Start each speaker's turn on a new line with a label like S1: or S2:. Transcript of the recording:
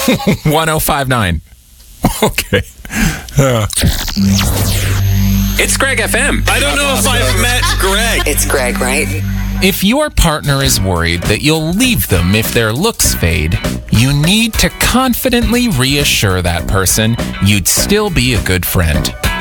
S1: 1059. Okay. It's Greg FM.
S2: I don't know if I've met Greg.
S3: It's Greg, right?
S1: If your partner is worried that you'll leave them if their looks fade, you need to confidently reassure that person you'd still be a good friend.